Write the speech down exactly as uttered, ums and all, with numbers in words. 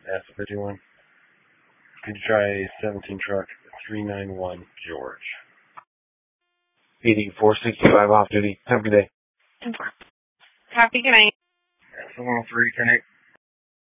S fifty-one. Could you try seventeen truck three nine one George? eighty-four sixty-five off duty. Have a good day. Happy good night. seven oh three, ten eight.